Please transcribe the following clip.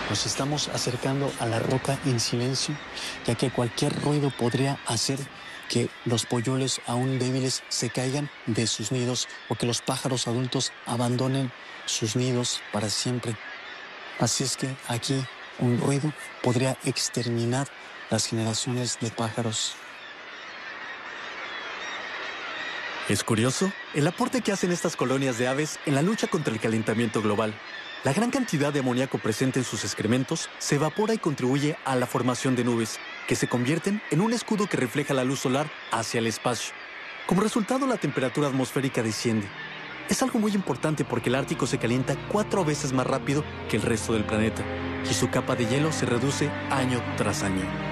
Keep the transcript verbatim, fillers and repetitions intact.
Nos estamos acercando a la roca en silencio, ya que cualquier ruido podría hacer que los polluelos aún débiles se caigan de sus nidos o que los pájaros adultos abandonen sus nidos para siempre. Así es que aquí un ruido podría exterminar las generaciones de pájaros. Es curioso el aporte que hacen estas colonias de aves en la lucha contra el calentamiento global. La gran cantidad de amoníaco presente en sus excrementos se evapora y contribuye a la formación de nubes, que se convierten en un escudo que refleja la luz solar hacia el espacio. Como resultado, la temperatura atmosférica desciende. Es algo muy importante porque el Ártico se calienta cuatro veces más rápido que el resto del planeta, y su capa de hielo se reduce año tras año.